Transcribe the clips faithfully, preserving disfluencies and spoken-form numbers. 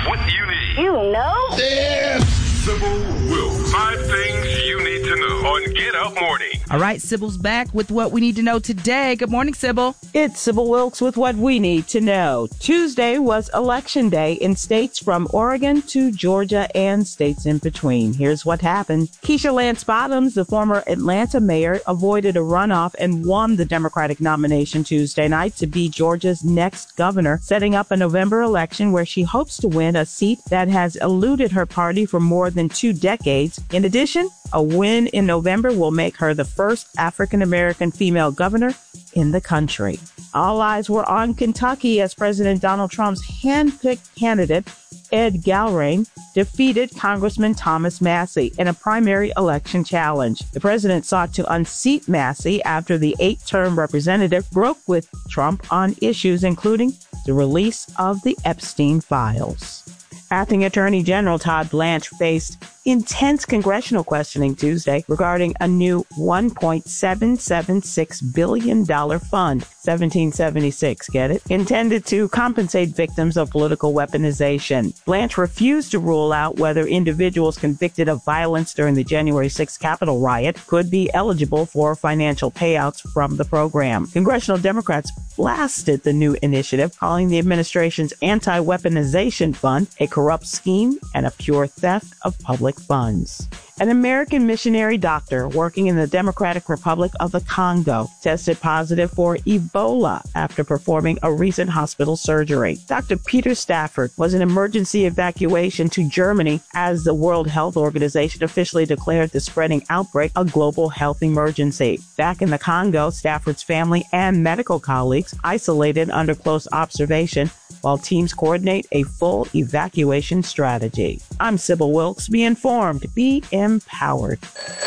what you need. You know? Yeah. Sybil Wilkes. Five things you need to know on Get Up Morning. All right, Sybil's back with what we need to know today. Good morning, Sybil. It's Sybil Wilkes with what we need to know. Tuesday was election day in states from Oregon to Georgia and states in between. Here's what happened. Keisha Lance Bottoms, the former Atlanta mayor, avoided a runoff and won the Democratic nomination Tuesday night to be Georgia's next governor, setting up a November election where she hopes to win a seat that has eluded her party for more than two decades. In addition, a win in November will make her the first African-American female governor in the country. All eyes were on Kentucky as President Donald Trump's hand-picked candidate, Ed Galbraith, defeated Congressman Thomas Massie in a primary election challenge. The president sought to unseat Massie after the eight-term representative broke with Trump on issues including the release of the Epstein files. Acting Attorney General Todd Blanche faced intense congressional questioning Tuesday regarding a new one point seven seven six billion dollars fund, seventeen seventy-six, get it? Intended to compensate victims of political weaponization. Blanche refused to rule out whether individuals convicted of violence during the January sixth Capitol riot could be eligible for financial payouts from the program. Congressional Democrats blasted the new initiative, calling the administration's anti-weaponization fund a corrupt scheme and a pure theft of public funds. An American missionary doctor working in the Democratic Republic of the Congo tested positive for Ebola after performing a recent hospital surgery. Doctor Peter Stafford was in emergency evacuation to Germany as the World Health Organization officially declared the spreading outbreak a global health emergency. Back in the Congo, Stafford's family and medical colleagues isolated under close observation while teams coordinate a full evacuation strategy. I'm Sybil Wilkes. Be informed. Be empowered.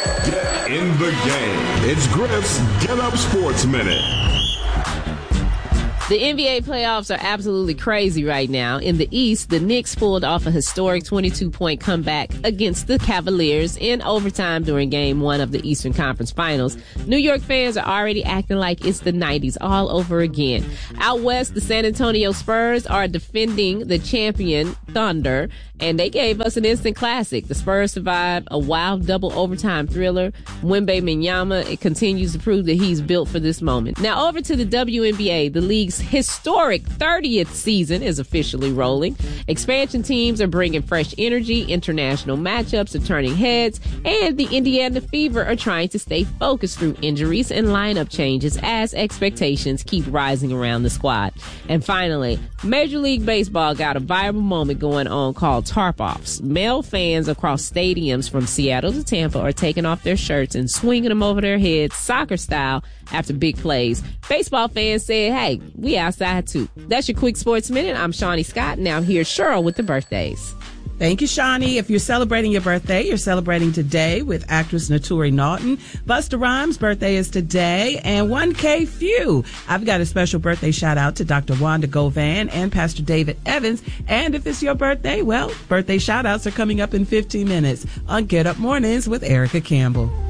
Get in the game. It's Griff's Get Up Sports Minute. The N B A playoffs are absolutely crazy right now. In the East, the Knicks pulled off a historic twenty-two point comeback against the Cavaliers in overtime during game one of the Eastern Conference Finals. New York fans are already acting like it's the nineties all over again. Out west, the San Antonio Spurs are defending the champion Thunder, and they gave us an instant classic. The Spurs survived a wild double overtime thriller. Wembe Minyama it continues to prove that he's built for this moment. Now over to the W N B A. The league's historic thirtieth season is officially rolling. Expansion teams are bringing fresh energy, international matchups are turning heads, and the Indiana Fever are trying to stay focused through injuries and lineup changes as expectations keep rising around the squad. And finally, Major League Baseball got a viral moment going on called Tarp-Offs. Male fans across stadiums from Seattle to Tampa are taking off their shirts and swinging them over their heads, soccer style, after big plays. Baseball fans said, hey, we outside too. That's your quick sports minute. I'm Shawnee Scott. Now here's Cheryl with the birthdays. Thank you, Shawnee. If you're celebrating your birthday, you're celebrating today with actress Naturi Naughton. Busta Rhymes' birthday is today, and one K Few. I've got a special birthday shout out to Doctor Wanda Govan and Pastor David Evans. And if it's your birthday, well, birthday shout outs are coming up in fifteen minutes on Get Up Mornings with Erica Campbell.